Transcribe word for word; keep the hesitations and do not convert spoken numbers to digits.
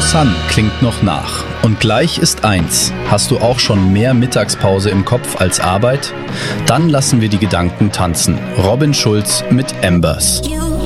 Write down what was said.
Sun klingt noch nach. Und gleich ist eins. Hast du auch schon mehr Mittagspause im Kopf als Arbeit? Dann lassen wir die Gedanken tanzen. Robin Schulz mit Embers. You